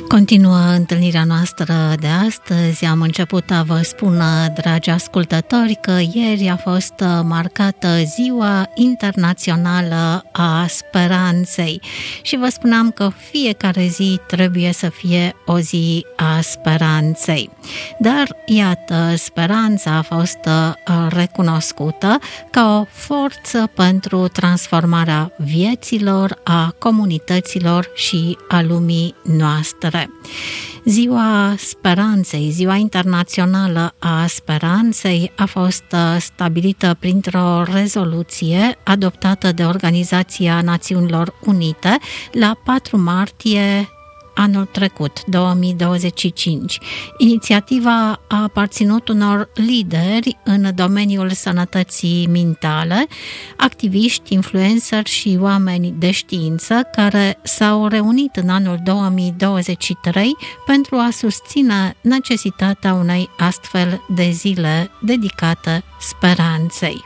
Continuă întâlnirea noastră de astăzi. Am început a vă spun, dragi ascultători, că ieri a fost marcată Ziua Internațională a Speranței și vă spuneam că fiecare zi trebuie să fie o zi a speranței. Dar, iată, speranța a fost recunoscută ca o forță pentru transformarea vieților, a comunităților și a lumii noastre. Ziua Speranței, Ziua Internațională a Speranței, a fost stabilită printr-o rezoluție adoptată de Organizația Națiunilor Unite la 4 martie anul trecut, 2025. Inițiativa a aparținut unor lideri în domeniul sănătății mentale, activiști, influenceri și oameni de știință care s-au reunit în anul 2023 pentru a susține necesitatea unei astfel de zile dedicate speranței.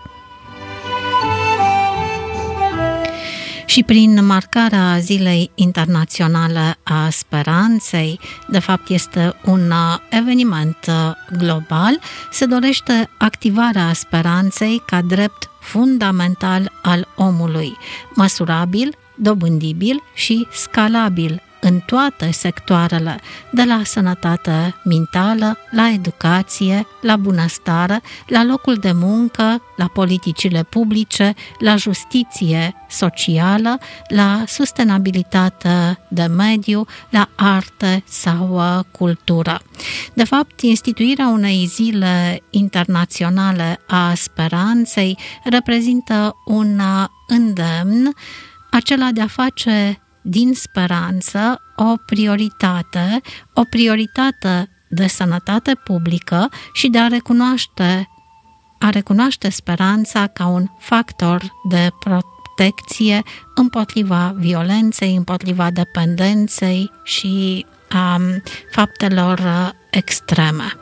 Și prin marcarea Zilei Internaționale a Speranței, de fapt este un eveniment global, se dorește activarea speranței ca drept fundamental al omului, măsurabil, dobândibil și scalabil în toate sectoarele, de la sănătate mentală, la educație, la bunăstare, la locul de muncă, la politicile publice, la justiție socială, la sustenabilitate de mediu, la arte sau cultură. De fapt, instituirea unei zile internaționale a speranței reprezintă un îndemn, acela de a face din speranță o prioritate de sănătate publică și de a recunoaște speranța ca un factor de protecție împotriva violenței, împotriva dependenței și faptelor extreme.